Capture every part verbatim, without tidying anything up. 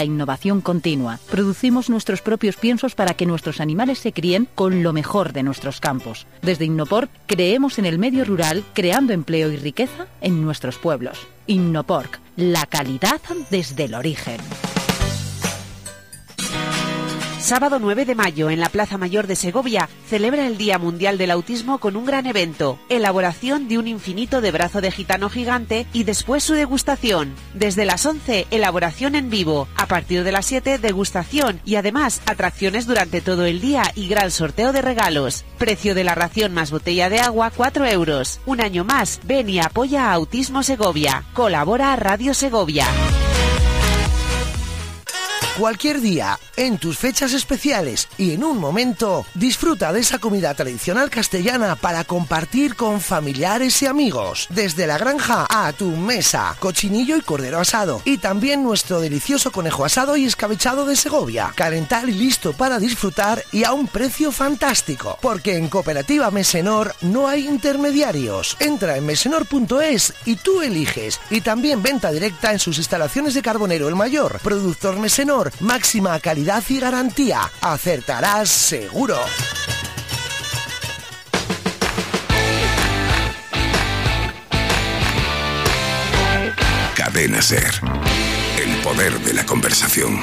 La innovación continua. Producimos nuestros propios piensos para que nuestros animales se críen con lo mejor de nuestros campos. Desde Innoporc creemos en el medio rural, creando empleo y riqueza en nuestros pueblos. Innoporc, la calidad desde el origen. Sábado nueve de mayo, en la Plaza Mayor de Segovia, celebra el Día Mundial del Autismo con un gran evento, elaboración de un infinito de brazo de gitano gigante y después su degustación. Desde las once, elaboración en vivo. A partir de las siete, degustación y además atracciones durante todo el día y gran sorteo de regalos. Precio de la ración más botella de agua, cuatro euros. Un año más, ven y apoya a Autismo Segovia. Colabora Radio Segovia. Cualquier día, en tus fechas especiales y en un momento, disfruta de esa comida tradicional castellana para compartir con familiares y amigos. Desde la granja a tu mesa, cochinillo y cordero asado. Y también nuestro delicioso conejo asado y escabechado de Segovia. Calentar y listo para disfrutar y a un precio fantástico. Porque en Cooperativa Mesenor no hay intermediarios. Entra en mesenor punto es y tú eliges. Y también venta directa en sus instalaciones de Carbonero el Mayor. Productor Mesenor. Máxima calidad y garantía. Acertarás seguro. Cadena SER. El poder de la conversación.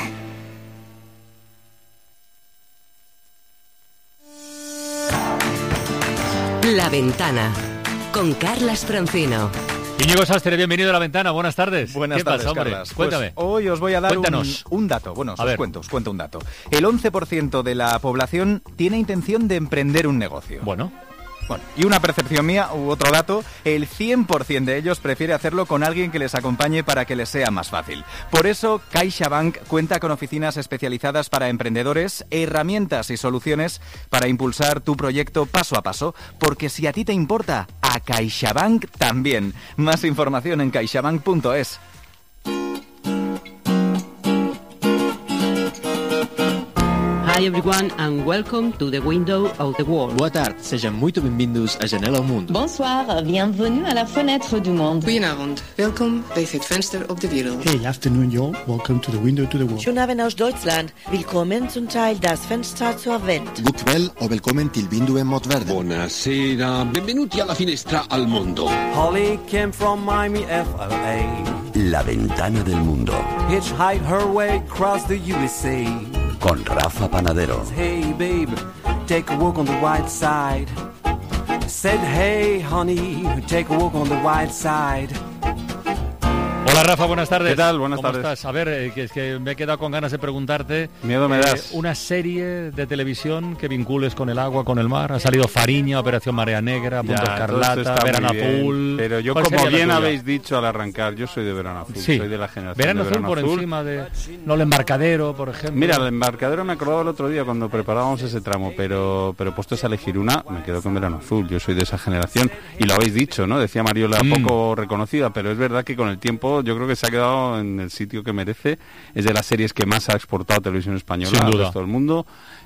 La Ventana, con Carlas Francino. Íñigo Sastre, bienvenido a La Ventana, buenas tardes. Buenas ¿Qué tardes, pasa, hombre? Carlas. Cuéntame. Pues hoy os voy a dar un, un dato. Bueno, os, a os ver. cuento, os cuento un dato. El once por ciento de la población tiene intención de emprender un negocio. Bueno. Bueno, y una percepción mía u otro dato, el cien por ciento de ellos prefiere hacerlo con alguien que les acompañe para que les sea más fácil. Por eso, CaixaBank cuenta con oficinas especializadas para emprendedores, herramientas y soluciones para impulsar tu proyecto paso a paso, porque si a ti te importa, a CaixaBank también. Más información en caixabank punto es. Hi everyone and welcome to the window of the world. Boa tarde, sejam muito bem-vindos à Janela ao Mundo. Bonsoir, bienvenue à la fenêtre du monde. Goedenavond, welkom bij het venster op de wereld. Hey, afternoon y'all, welcome to the window to the world. Schönen Abend aus Deutschland, willkommen zum Teil das Fenster zur Welt. God kväll och välkommen till Vinduet mot världen. Buonasera, benvenuti alla finestra al mondo. Holly came from Miami, F L A. La Ventana del Mundo. Hitchhiked her way across the U S A. Con Rafa Panadero. Hey babe, take a walk on the white side. Said hey honey, take a walk on the white side. Hola Rafa, buenas tardes. ¿Qué tal? Buenas ¿Cómo tardes. estás? A ver, eh, que es que me he quedado con ganas de preguntarte. Miedo me eh, das. Una serie de televisión que vincules con el agua, con el mar. Ha salido Fariña, Operación Marea Negra, Punto Ya, todo esto Escarlata, está Verano muy bien, Azul. Pero yo, ¿Cuál como sería la bien tuya? habéis dicho al arrancar, yo soy de Verano Azul. Sí. Soy de la generación Verano de Azul Verano por Azul. encima de... No, el Embarcadero, por ejemplo. Mira, el Embarcadero me acordaba el otro día cuando preparábamos ese tramo, pero pero puestos a elegir una, me quedo con Verano Azul. Yo soy de esa generación y lo habéis dicho, ¿no? Decía Mariola, Mm. poco reconocida, pero es verdad que con el tiempo yo creo que se ha quedado en el sitio que merece. Es de las series que más ha exportado Televisión Española Sin al duda. resto del mundo.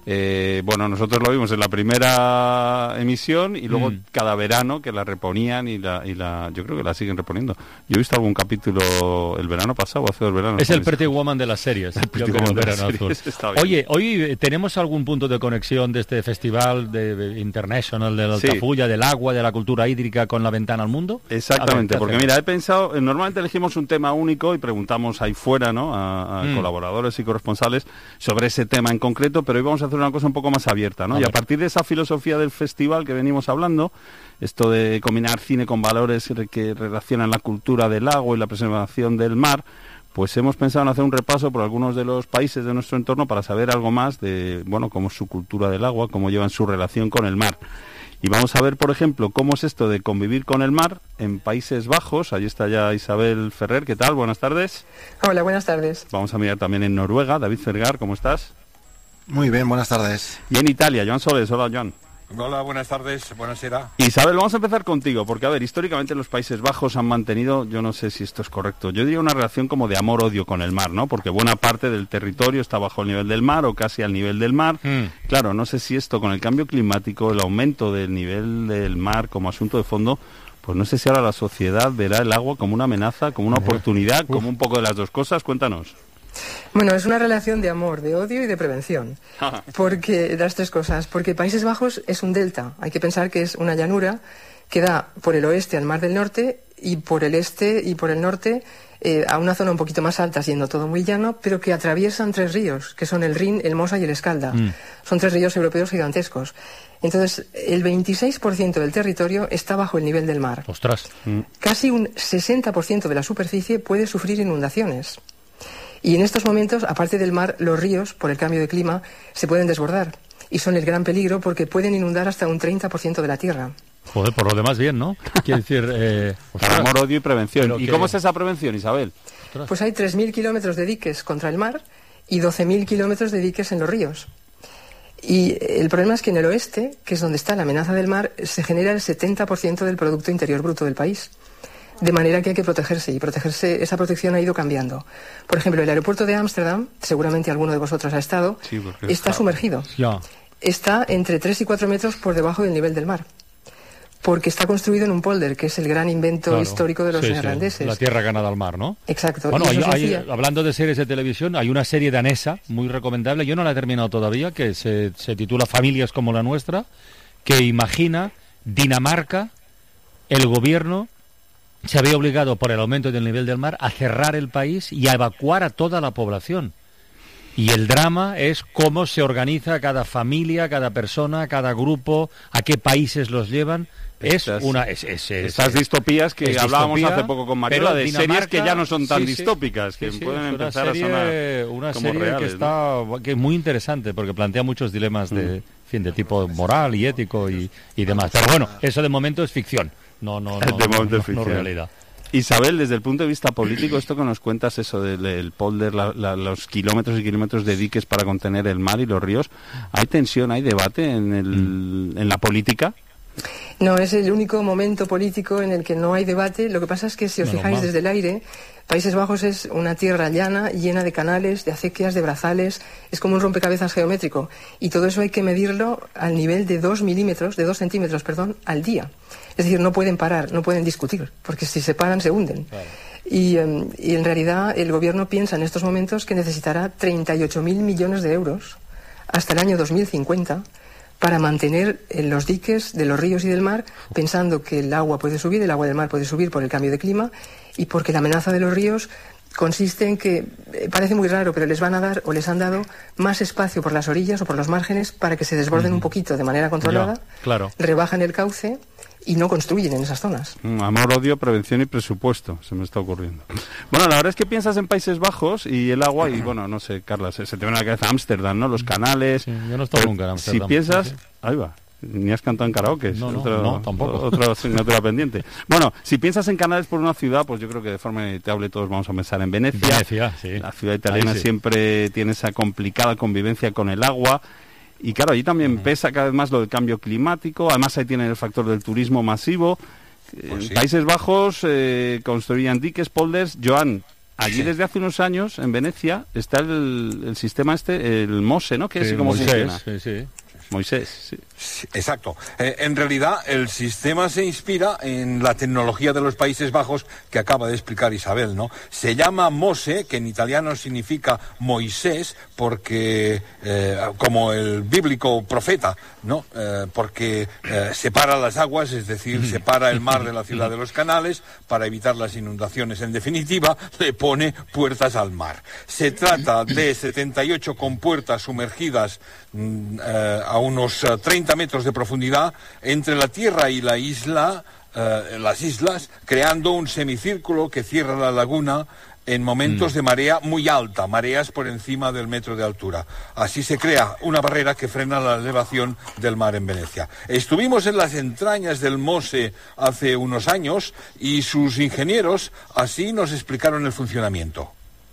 Eh, bueno, nosotros lo vimos en la primera emisión y luego Mm. cada verano que la reponían y la, y la yo creo que la siguen reponiendo. Yo he visto algún capítulo el verano pasado, hace dos veranos. Es el Pretty Woman de las series. El yo Pretty creo, Woman de las Verano series, Azul. está bien. Oye, hoy eh, tenemos algún punto de conexión de este festival de, de International de la Sí. Altafulla, del agua, de la cultura hídrica con La Ventana al Mundo. Exactamente, A ver, porque ¿qué mira, he pensado, eh, normalmente elegimos un tema único y preguntamos ahí fuera, ¿no? A, a Mm. colaboradores y corresponsales sobre ese tema en concreto, pero hoy vamos a hacer una cosa un poco más abierta, ¿no? A y a ver. partir de esa filosofía del festival que venimos hablando, esto de combinar cine con valores que relacionan la cultura del agua y la preservación del mar, pues hemos pensado en hacer un repaso por algunos de los países de nuestro entorno para saber algo más de, bueno, cómo es su cultura del agua, cómo llevan su relación con el mar. Y vamos a ver, por ejemplo, cómo es esto de convivir con el mar en Países Bajos. Allí está ya Isabel Ferrer. ¿Qué tal? Buenas tardes. Hola, buenas tardes. Vamos a mirar también en Noruega. David Fergar, ¿cómo estás? Muy bien, buenas tardes. Y en Italia, Joan Soles. Hola, Joan. Hola, buenas tardes, buonasera. Isabel, vamos a empezar contigo, porque, a ver, históricamente los Países Bajos han mantenido, yo no sé si esto es correcto, yo diría una relación como de amor-odio con el mar, ¿no? Porque buena parte del territorio está bajo el nivel del mar o casi al nivel del mar. Mm. Claro, no sé si esto con el cambio climático, el aumento del nivel del mar como asunto de fondo, pues no sé si ahora la sociedad verá el agua como una amenaza, como una oportunidad, como un poco de las dos cosas. Cuéntanos. Bueno, es una relación de amor, de odio y de prevención. Porque las tres cosas. Porque Países Bajos es un delta. Hay que pensar que es una llanura que da por el oeste al Mar del Norte y por el este y por el norte eh, a una zona un poquito más alta, siendo todo muy llano, pero que atraviesan tres ríos, que son el Rin, el Mosa y el Escalda. Mm. Son tres ríos europeos gigantescos. Entonces, el veintiséis por ciento del territorio está bajo el nivel del mar. ¡Ostras! Mm. Casi un sesenta por ciento de la superficie puede sufrir inundaciones. Y en estos momentos, aparte del mar, los ríos, por el cambio de clima, se pueden desbordar. Y son el gran peligro porque pueden inundar hasta un treinta por ciento de la tierra. Joder, por lo demás bien, ¿no? Quiero decir... Eh, amor, odio y prevención. ¿Y que... cómo es esa prevención, Isabel? Pues hay tres mil kilómetros de diques contra el mar y doce mil kilómetros de diques en los ríos. Y el problema es que en el oeste, que es donde está la amenaza del mar, se genera el setenta por ciento del Producto Interior Bruto del país. De manera que hay que protegerse, y protegerse, esa protección ha ido cambiando. Por ejemplo, el aeropuerto de Ámsterdam, seguramente alguno de vosotros ha estado, sí, está, está sumergido. Ya. Está entre tres y cuatro metros por debajo del nivel del mar. Porque está construido en un polder, que es el gran invento claro. histórico de los sí, neerlandeses. Sí. La tierra ganada al mar, ¿no? Exacto. Bueno, hay, hay, decía... hablando de series de televisión, hay una serie danesa muy recomendable, yo no la he terminado todavía, que se, se titula Familias como la nuestra, que imagina Dinamarca, el gobierno se había obligado por el aumento del nivel del mar a cerrar el país y a evacuar a toda la población. Y el drama es cómo se organiza cada familia, cada persona, cada grupo, a qué países los llevan. Es estas, una es, es, es, estas distopías que hablábamos distopía, hace poco con Mariola, de Dinamarca, series que ya no son tan sí, distópicas, sí, que sí, pueden sí, empezar serie, a sonar una como serie reales, que está ¿no? que es muy interesante porque plantea muchos dilemas de, mm. en fin, de tipo moral y ético y, y demás. Pero bueno, eso de momento es ficción, no no no, de momento no, es ficción. no realidad. Isabel, desde el punto de vista político, esto que nos cuentas, eso del el polder, la, la, los kilómetros y kilómetros de diques para contener el mar y los ríos, ¿hay tensión, hay debate en, el, mm. en la política? No, es el único momento político en el que no hay debate. Lo que pasa es que, si os no, fijáis no, desde el aire, Países Bajos es una tierra llana, llena de canales, de acequias, de brazales, es como un rompecabezas geométrico. Y todo eso hay que medirlo al nivel de dos milímetros, de dos centímetros, perdón, al día. Es decir, no pueden parar, no pueden discutir, porque si se paran se hunden. Claro. Y, um, y en realidad el gobierno piensa en estos momentos que necesitará treinta y ocho mil millones de euros hasta el año dos mil cincuenta para mantener en los diques de los ríos y del mar, pensando que el agua puede subir, el agua del mar puede subir por el cambio de clima y porque la amenaza de los ríos consiste en que, eh, parece muy raro, pero les van a dar o les han dado más espacio por las orillas o por los márgenes para que se desborden uh-huh. un poquito de manera controlada, ya, claro. rebajan el cauce y no construyen en esas zonas. Amor, odio, prevención y presupuesto, se me está ocurriendo. Bueno, la verdad es que piensas en Países Bajos y el agua, y bueno, no sé, Carla, se, se te viene a la cabeza Ámsterdam, ¿no? Los canales. Sí, yo no he estado nunca en Ámsterdam. Si piensas... Sí, sí. Ahí va. Ni has cantado en karaoke. No, no, otro, no, tampoco. Otra asignatura pendiente. Bueno, si piensas en canales por una ciudad, pues yo creo que de forma inevitable todos vamos a pensar en Venecia. Venecia, sí. La ciudad italiana sí. siempre tiene esa complicada convivencia con el agua. Y claro, allí también uh-huh. pesa cada vez más lo del cambio climático. Además ahí tiene el factor del turismo masivo. Pues en sí. Países Bajos eh, construían diques, polders. Joan, allí sí. desde hace unos años, en Venecia, está el, el sistema este, el MOSE, ¿no? Que sí, es como Moisés, sí, sí. Moisés, sí. Sí, exacto. Eh, en realidad, el sistema se inspira en la tecnología de los Países Bajos que acaba de explicar Isabel, ¿no? Se llama Mose, que en italiano significa Moisés, porque, eh, como el bíblico profeta, ¿no? Eh, porque eh, separa las aguas, es decir, separa el mar de la ciudad de los canales para evitar las inundaciones. En definitiva, le pone puertas al mar. Se trata de setenta y ocho compuertas sumergidas mm, eh, a unos uh, treinta metros de profundidad entre la tierra y la isla, uh, las islas, creando un semicírculo que cierra la laguna en momentos mm. de marea muy alta, mareas por encima del metro de altura. Así se crea una barrera que frena la elevación del mar en Venecia. Estuvimos en las entrañas del Mose hace unos años y sus ingenieros así nos explicaron el funcionamiento.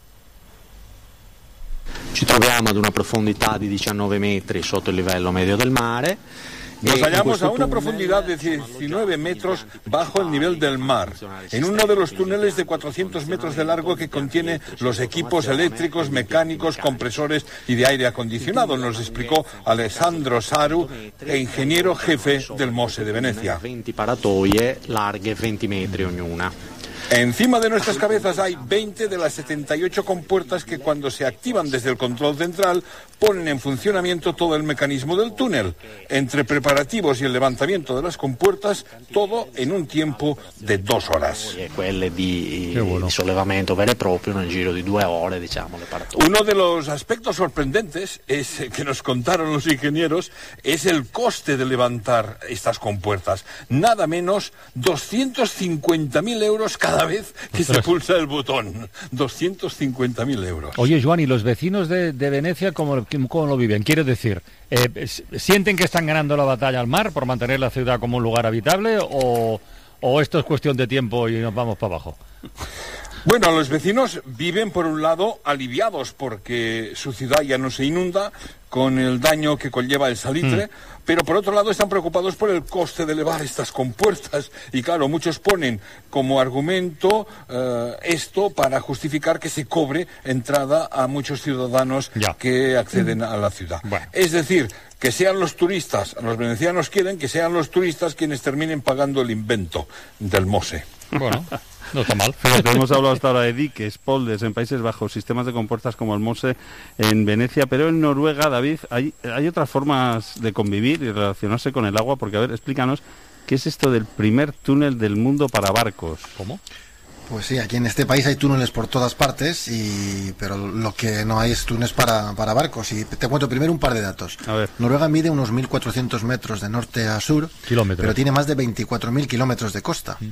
Ci troviamo ad una profondità di diciannove metri sotto il livello medio del mare. Nos hallamos a una profundidad de diecinueve metros bajo el nivel del mar, en uno de los túneles de cuatrocientos metros de largo que contiene los equipos eléctricos, mecánicos, compresores y de aire acondicionado, nos explicó Alessandro Saru, ingeniero jefe del Mose de Venecia. veinte paratoie larghe venti metri ognuna. Encima de nuestras cabezas hay veinte de las setenta y ocho compuertas que cuando se activan desde el control central ponen en funcionamiento todo el mecanismo del túnel. Entre preparativos y el levantamiento de las compuertas, todo en un tiempo de dos horas. Quelle di, bueno. di sollevamento vero e proprio nel giro di due ore, diciamo, le paratoie. Uno de los aspectos sorprendentes es que nos contaron los ingenieros es el coste de levantar estas compuertas. Nada menos doscientos cincuenta mil euros cada vez que Ostras. se pulsa el botón. doscientos cincuenta mil euros. Oye, Joan, ¿y los vecinos de, de Venecia cómo, cómo lo viven? Quiero decir, eh, ¿sienten que están ganando la batalla al mar por mantener la ciudad como un lugar habitable o, o esto es cuestión de tiempo y nos vamos para abajo? Bueno, los vecinos viven, por un lado, aliviados porque su ciudad ya no se inunda con el daño que conlleva el salitre, mm. pero por otro lado están preocupados por el coste de elevar estas compuertas. Y claro, muchos ponen como argumento uh, esto para justificar que se cobre entrada a muchos ciudadanos ya. que acceden a la ciudad. Bueno. Es decir, que sean los turistas, los venecianos quieren que sean los turistas quienes terminen pagando el invento del Mose. Bueno... No está mal. Fíjate, hemos hablado hasta ahora de diques, polders en Países Bajos, sistemas de compuertas como el Mose en Venecia, pero en Noruega, David, hay, hay otras formas de convivir y relacionarse con el agua, porque, a ver, explícanos, ¿qué es esto del primer túnel del mundo para barcos? ¿Cómo? Pues sí, aquí en este país hay túneles por todas partes, y pero lo que no hay es túneles para, para barcos. Y te cuento primero un par de datos. A ver. Noruega mide unos mil cuatrocientos metros de norte a sur, kilómetros. Pero tiene más de veinticuatro mil kilómetros de costa. Mm.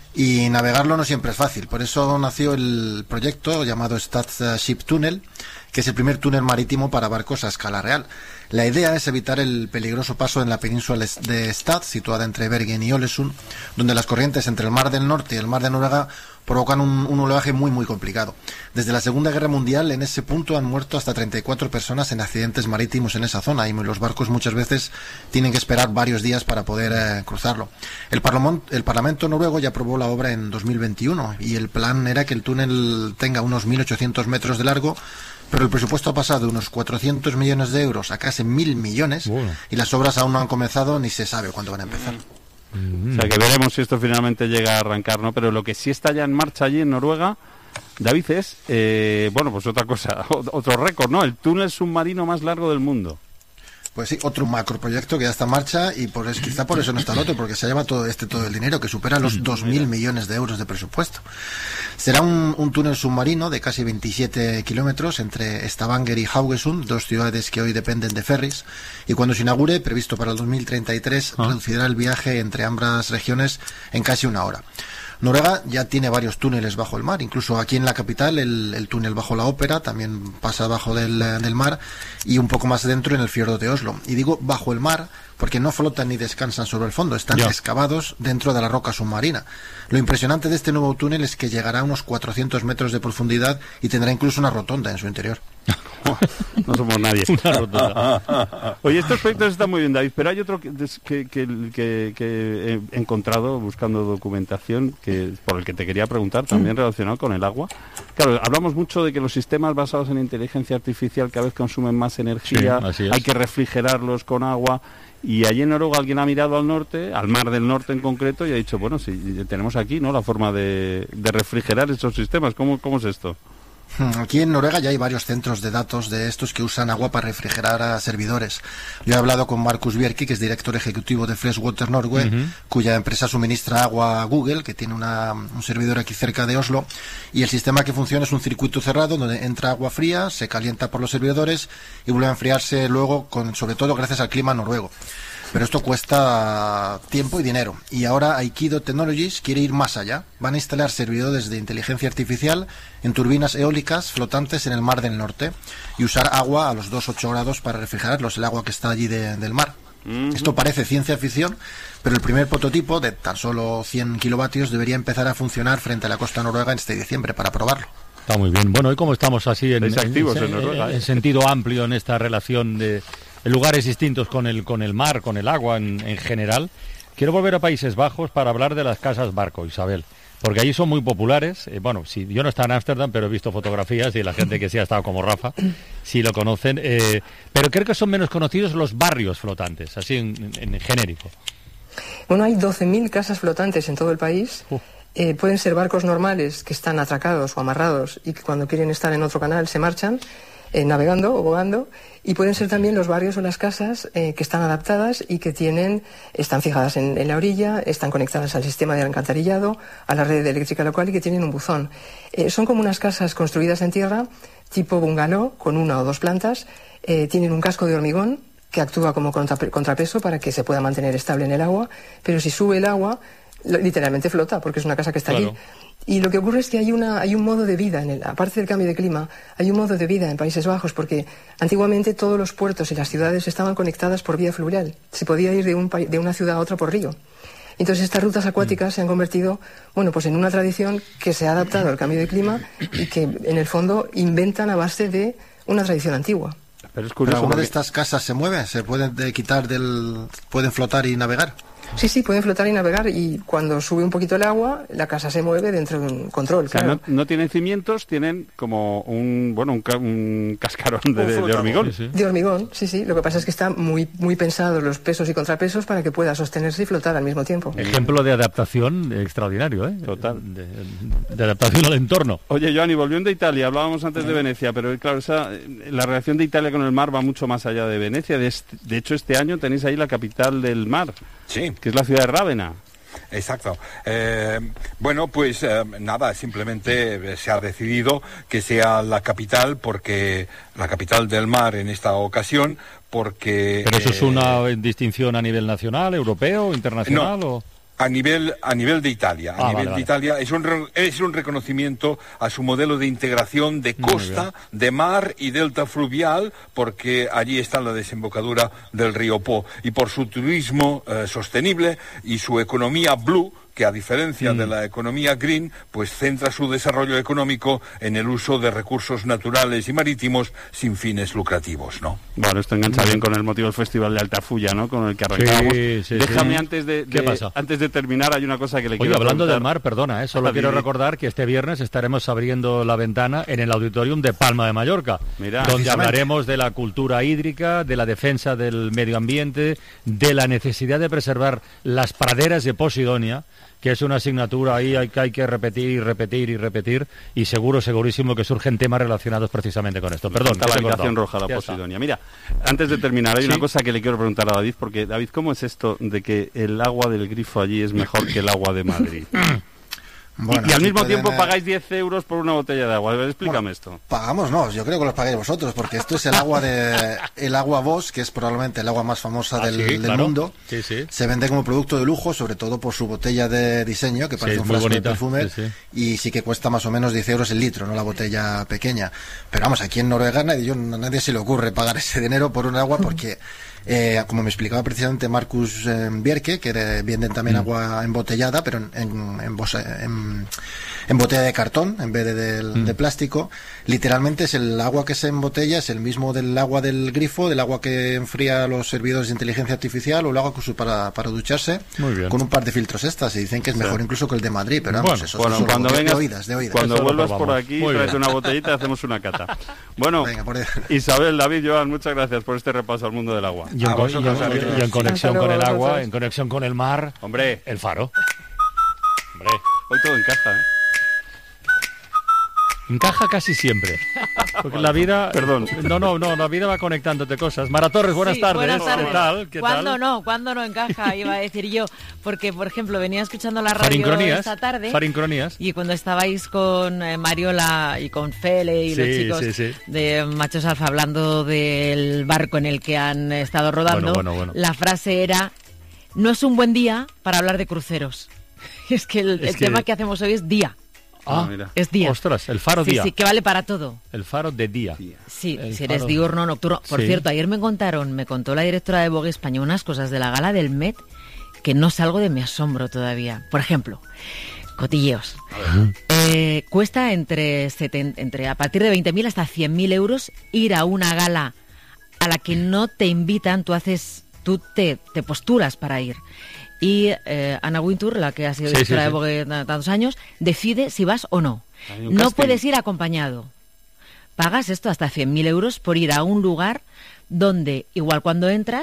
Y navegarlo no siempre es fácil, por eso nació el proyecto llamado Stad Ship Tunnel, que es el primer túnel marítimo para barcos a escala real. La idea es evitar el peligroso paso en la península de Stad, situada entre Bergen y Ålesund, donde las corrientes entre el Mar del Norte y el Mar de Noruega provocan un, un oleaje muy muy complicado. Desde la Segunda Guerra Mundial en ese punto han muerto hasta treinta y cuatro personas en accidentes marítimos en esa zona, y los barcos muchas veces tienen que esperar varios días para poder eh, cruzarlo. El, Parlament, el Parlamento noruego ya aprobó la obra en dos mil veintiuno y el plan era que el túnel tenga unos mil ochocientos metros de largo, pero el presupuesto ha pasado de unos cuatrocientos millones de euros a casi mil millones, bueno. y las obras aún no han comenzado ni se sabe cuándo van a empezar. O sea, que veremos si esto finalmente llega a arrancar, ¿no? Pero lo que sí está ya en marcha allí en Noruega, David, es, eh, bueno, pues otra cosa, otro récord, ¿no? El túnel submarino más largo del mundo. Pues sí, otro macroproyecto que ya está en marcha, y por eso, quizá por eso no está el otro, porque se lleva todo este todo el dinero, que supera los dos mil millones de euros de presupuesto. Será un, un túnel submarino de casi veintisiete kilómetros entre Stavanger y Haugesund, dos ciudades que hoy dependen de ferries, y cuando se inaugure, previsto para el dos mil treinta y tres, ¿Ah? reducirá el viaje entre ambas regiones en casi una hora. Noruega ya tiene varios túneles bajo el mar, incluso aquí en la capital el, el túnel bajo la ópera también pasa bajo del, del mar, y un poco más dentro en el fiordo de Oslo. Y digo bajo el mar porque no flotan ni descansan sobre el fondo, están ya. excavados dentro de la roca submarina. Lo impresionante de este nuevo túnel es que llegará a unos cuatrocientos metros de profundidad y tendrá incluso una rotonda en su interior. No somos nadie. Oye, estos proyectos están muy bien, David, pero hay otro que, que, que, que, que he encontrado buscando documentación que por el que te quería preguntar, también relacionado con el agua. Claro, hablamos mucho de que los sistemas basados en inteligencia artificial cada vez consumen más energía, sí, hay que refrigerarlos con agua. Y allí en Noruega alguien ha mirado al norte, al Mar del Norte en concreto, y ha dicho, bueno, sí, tenemos aquí, ¿no?, la forma de, de refrigerar esos sistemas. ¿Cómo, cómo es esto? Aquí en Noruega ya hay varios centros de datos de estos que usan agua para refrigerar a servidores. Yo he hablado con Markus Bjerke, que es director ejecutivo de Freshwater Norway, uh-huh. cuya empresa suministra agua a Google, que tiene una, un servidor aquí cerca de Oslo, y el sistema que funciona es un circuito cerrado donde entra agua fría, se calienta por los servidores y vuelve a enfriarse luego, con, sobre todo gracias al clima noruego. Pero esto cuesta tiempo y dinero. Y ahora Aikido Technologies quiere ir más allá. Van a instalar servidores de inteligencia artificial en turbinas eólicas flotantes en el Mar del Norte y usar agua a los dos coma ocho grados para refrigerarlos, el agua que está allí de, del mar. Uh-huh. Esto parece ciencia ficción, pero el primer prototipo de tan solo cien kilovatios debería empezar a funcionar frente a la costa noruega en este diciembre para probarlo. Está muy bien. Bueno, hoy como estamos así en, en, activos en, en, Noruega, en, en sentido amplio en esta relación de en lugares distintos con el con el mar, con el agua en, en general, quiero volver a Países Bajos para hablar de las casas barco, Isabel, porque allí son muy populares. Eh, bueno, sí, yo no he estado en Ámsterdam, pero he visto fotografías y la gente que sí ha estado como Rafa, sí lo conocen, eh, pero creo que son menos conocidos los barrios flotantes, así en, en, en genérico. Bueno, hay doce mil casas flotantes en todo el país. Uh. Eh, pueden ser barcos normales que están atracados o amarrados y que cuando quieren estar en otro canal se marchan eh, navegando o bogando, y pueden ser también los barrios o las casas eh, que están adaptadas y que tienen, están fijadas en, en la orilla, están conectadas al sistema de alcantarillado, a la red eléctrica local y que tienen un buzón. Eh, son como unas casas construidas en tierra, tipo bungalow, con una o dos plantas, eh, tienen un casco de hormigón que actúa como contrape- contrapeso para que se pueda mantener estable en el agua, pero si sube el agua, lo, literalmente flota, porque es una casa que está Claro. allí. Y lo que ocurre es que hay una hay un modo de vida, en el, aparte del cambio de clima, hay un modo de vida en Países Bajos, porque antiguamente todos los puertos y las ciudades estaban conectadas por vía fluvial. Se podía ir de, un, pa- de una ciudad a otra por río. Entonces estas rutas acuáticas mm. se han convertido, bueno, pues en una tradición que se ha adaptado al cambio de clima y que en el fondo inventan a base de una tradición antigua. Pero es curioso. ¿Alguna porque... de estas casas se mueve? ¿Se pueden de quitar del... pueden flotar y navegar? Sí, sí, pueden flotar y navegar, y cuando sube un poquito el agua, la casa se mueve dentro de un control, O sea, claro. no, no tienen cimientos, tienen como un, bueno, un, ca- un cascarón de, de, de hormigón. Sí, sí. De hormigón, sí, sí. Lo que pasa es que están muy, muy pensados los pesos y contrapesos para que pueda sostenerse y flotar al mismo tiempo. Ejemplo de adaptación extraordinario, ¿eh? Total. De, de adaptación al entorno. Oye, Giovanni, volviendo a Italia, hablábamos antes de Venecia, pero claro, esa, la relación de Italia con el mar va mucho más allá de Venecia. De, este- de hecho, este año tenéis ahí la capital del mar, Sí. que es la ciudad de Rávena. Exacto. Eh, bueno, pues eh, nada, simplemente eh, se ha decidido que sea la capital, porque la capital del mar en esta ocasión, porque... ¿Pero eso es eh, una distinción a nivel nacional, europeo, internacional No. o...? A nivel, a nivel de Italia, a Ah, nivel vale, de vale. Italia es un, re- es un reconocimiento a su modelo de integración de Muy costa, de mar y delta fluvial, porque allí está la desembocadura del río Po, y por su turismo eh, sostenible y su economía blue, que a diferencia Mm. de la economía green, pues centra su desarrollo económico en el uso de recursos naturales y marítimos sin fines lucrativos, ¿no? Bueno, esto engancha bien con el motivo del Festival de Altafulla, ¿no? Con el que arrancábamos. Sí, sí, Déjame sí. antes de, ¿Qué de- pasa? antes de terminar, hay una cosa que le Oye, quiero hablando del preguntar. mar, perdona, ¿eh? solo Ah, quiero Vivi. recordar que este viernes estaremos abriendo la ventana en el Auditorium de Palma de Mallorca, Mira, donde precisamente. hablaremos de la cultura hídrica, de la defensa del medio ambiente, de la necesidad de preservar las praderas de Posidonia, que es una asignatura ahí hay que hay que repetir y repetir y repetir, y seguro, segurísimo que surgen temas relacionados precisamente con esto. Perdón, Está que la te he habitación cortado. roja, la Ya está. Posidonia. Mira, antes de terminar, hay Sí. una cosa que le quiero preguntar a David, porque, David, ¿cómo es esto de que el agua del grifo allí es mejor que el agua de Madrid? Bueno, y, y al aquí mismo pueden, tiempo eh, pagáis diez euros por una botella de agua. A ver, explícame Bueno, esto. Pagamos, no, yo creo que los pagáis vosotros, porque esto es el agua de el agua Bosch, que es probablemente el agua más famosa Ah, del, sí, del claro. mundo. Sí, sí. Se vende como producto de lujo, sobre todo por su botella de diseño, que Sí, parece es un muy frasco bonita, de perfume, sí, sí. y sí que cuesta más o menos diez euros el litro, no la botella pequeña. Pero vamos, aquí en Noruega nadie, yo, a nadie se le ocurre pagar ese dinero por un agua, porque, eh, como me explicaba precisamente Marcus eh, Bierke, que eh, venden también Mm. agua embotellada, pero en, en, en, bos- en- en botella de cartón en vez de, del- Mm. de plástico. Literalmente es el agua que se embotella, es el mismo del agua del grifo, del agua que enfría los servidores de inteligencia artificial, o el agua que usa para, para ducharse, Muy bien. con un par de filtros extras, y dicen que es mejor incluso que el de Madrid, pero vamos, Bueno, eso Bueno, solo cuando de, vengas, de oídas, de oídas. cuando Eso lo vuelvas por probamos. aquí, Muy tráete bien. una botellita y hacemos una cata. Bueno, Venga, por ahí. Isabel, David, Joan, muchas gracias por este repaso al mundo del agua. Y en, A co- y en- vosotros, a y en vosotros. conexión Hasta con el luego, agua, vosotros. en conexión con el mar, Hombre, el faro. hombre, hoy todo encaja, ¿eh? Encaja casi siempre. Porque la vida... Perdón. No, no, no, la vida va conectándote cosas. Mara Torres, buenas Sí, tardes. buenas tardes. ¿Qué tal? ¿Qué ¿Cuándo tal? no? ¿Cuándo no encaja? Iba a decir yo. Porque, por ejemplo, venía escuchando la radio Farincronías. esta tarde. Farincronías. Y cuando estabais con eh, Mariola y con Fele y los Sí, chicos sí, sí. de Machos Alfa hablando del barco en el que han estado rodando, Bueno, bueno, bueno. la frase era: no es un buen día para hablar de cruceros. Es que el, Es el que- tema que hacemos hoy es día. Ah, mira. Es día. Ostras, el faro Sí, día. sí, que vale para todo. El faro de día. Sí, El si eres faro. diurno, nocturno. Por Sí. cierto, ayer me contaron, me contó la directora de Vogue España unas cosas de la gala del Met que no salgo de mi asombro todavía. Por ejemplo, cotilleos. Eh, cuesta entre, seten- entre a partir de veinte mil hasta cien mil euros ir a una gala a la que no te invitan, tú haces, tú te, te posturas para ir. Y eh, Anna Wintour, la que ha sido Sí, directora sí, de sí. Vogue t- tantos años, decide si vas o no. Hay un No casting. puedes ir acompañado. Pagas esto hasta cien mil euros por ir a un lugar donde, igual cuando entras,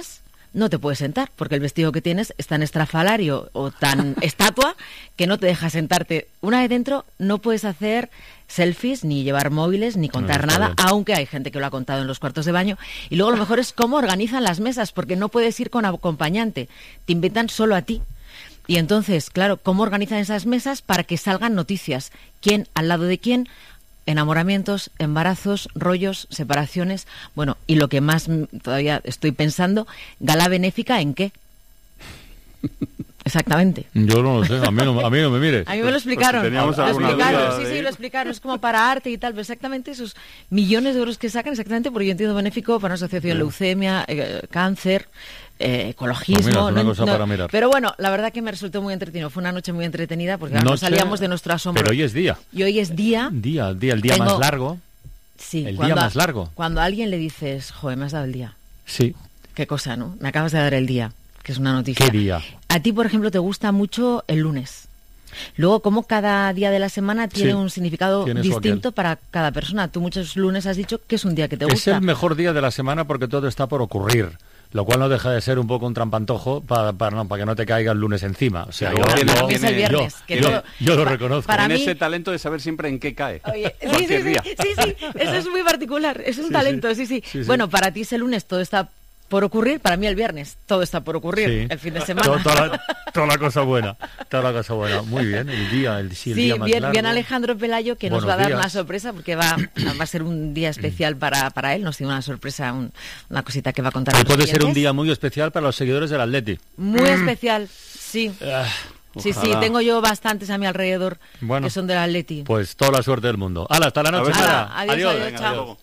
no te puedes sentar, porque el vestido que tienes es tan estrafalario o tan estatua que no te deja sentarte. Una vez dentro no puedes hacer selfies, ni llevar móviles, ni contar No, nada, bien. aunque hay gente que lo ha contado en los cuartos de baño. Y luego lo mejor es cómo organizan las mesas, porque no puedes ir con acompañante, te invitan solo a ti. Y entonces, claro, ¿cómo organizan esas mesas para que salgan noticias? ¿Quién al lado de quién? Enamoramientos, embarazos, rollos, separaciones. Bueno, y lo que más mm, todavía estoy pensando, ¿gala benéfica en qué? Exactamente. Yo no lo sé, a mí no, a mí no me mires. A mí me lo explicaron. Pues si teníamos lo alguna explicaron, duda sí, de- sí, lo explicaron. Es como para arte y tal, pero exactamente esos millones de euros que sacan, exactamente, porque yo entiendo benéfico para una asociación, leucemia, eh, cáncer, eh, ecologismo. Pues mira, es una no- cosa no- para mirar. Pero bueno, la verdad que me resultó muy entretenido. Fue una noche muy entretenida porque no Noche, salíamos de nuestro asombro. Pero hoy es día. Y hoy es día. Día, día, el día Tengo- más largo. Sí, El cuando día a- más largo. Cuando a alguien le dices, joder, me has dado el día. Sí. Qué cosa, ¿no? Me acabas de dar el día, que es una noticia. ¿Qué día? A ti, por ejemplo, te gusta mucho el lunes. Luego, como cada día de la semana tiene Sí, un significado tiene su distinto aquel. para cada persona. Tú muchos lunes has dicho que es un día que te Es gusta. el mejor día de la semana porque todo está por ocurrir. Lo cual no deja de ser un poco un trampantojo para, para, no, para que no te caiga el lunes encima. O sea, Luego yo, tiene- yo- tiene- Es el viernes, yo- que yo- todo- yo lo pa- reconozco. para Tiene mí- ese talento de saber siempre en qué cae. Oye, sí, sí, Cualquier sí, día. sí, sí, eso es muy particular, es un Sí, talento, sí. sí, sí. Sí, sí. Bueno, para ti ese lunes todo está por ocurrir, para mí el viernes todo está por ocurrir, Sí. el fin de To- semana. Toda, la, toda la cosa buena. Toda la cosa buena. Muy bien, el día, el, sí, el Sí, día más bien, largo. bien Alejandro Pelayo, que nos Buenos va a dar días. una sorpresa, porque va, va a ser un día especial para, para él. Nos tiene una sorpresa, un- una cosita que va a contar. a Hoy los puede ser un oyentes. día muy especial para los seguidores del Atleti. Muy especial, sí. Ah, Sí, sí, ojalá. tengo yo bastantes a mi alrededor Bueno. que son del Atleti. Pues toda la suerte del mundo. ¡Hala, hasta la noche! Hala, Sara! adiós, Adiós. adiós, Venga, chao.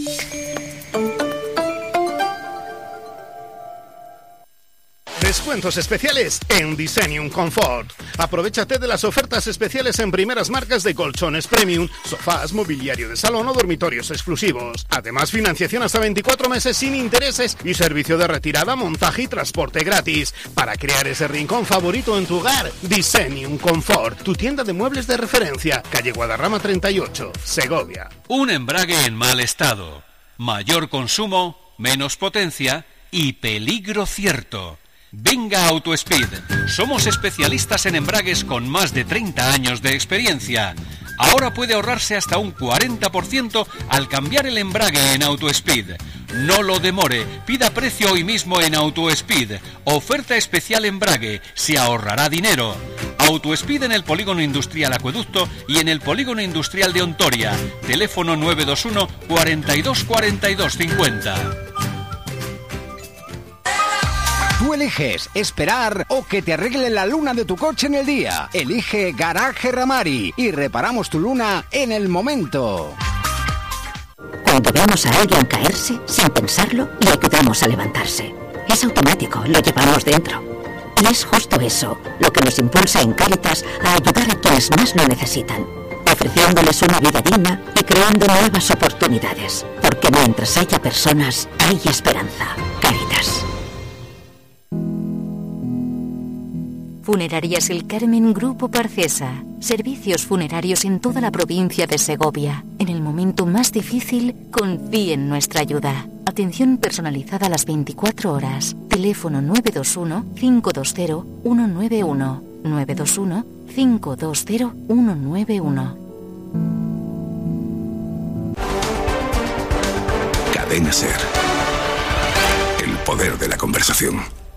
Descuentos especiales en Designium Comfort. Aprovechate de las ofertas especiales en primeras marcas de colchones premium, sofás, mobiliario de salón o dormitorios exclusivos. Además, financiación hasta veinticuatro meses sin intereses y servicio de retirada, montaje y transporte gratis. Para crear ese rincón favorito en tu hogar, Designium Comfort, tu tienda de muebles de referencia, calle Guadarrama treinta y ocho, Segovia. Un embrague en mal estado. Mayor consumo, menos potencia y peligro cierto. Venga AutoSpeed. Somos especialistas en embragues con más de treinta años de experiencia. Ahora puede ahorrarse hasta un cuarenta por ciento al cambiar el embrague en AutoSpeed. No lo demore, pida precio hoy mismo en AutoSpeed. Oferta especial embrague, se ahorrará dinero. AutoSpeed en el Polígono Industrial Acueducto y en el Polígono Industrial de Ontoria. Teléfono nueve dos uno, cuarenta y dos, cuarenta y dos cincuenta. Tú eliges esperar o que te arregle la luna de tu coche en el día. Elige Garaje Ramari y reparamos tu luna en el momento. Cuando vemos a alguien caerse, sin pensarlo, le ayudamos a levantarse. Es automático, lo llevamos dentro. Y es justo eso lo que nos impulsa en Cáritas a ayudar a quienes más lo necesitan, ofreciéndoles una vida digna y creando nuevas oportunidades. Porque mientras haya personas, hay esperanza. Cáritas. Funerarias El Carmen Grupo Parcesa. Servicios funerarios en toda la provincia de Segovia. En el momento más difícil, confíe en nuestra ayuda. Atención personalizada a las veinticuatro horas. Teléfono nueve dos uno, cinco dos cero, uno nueve uno. nueve dos uno, cinco dos cero, uno nueve uno. Cadena Ser. El poder de la conversación.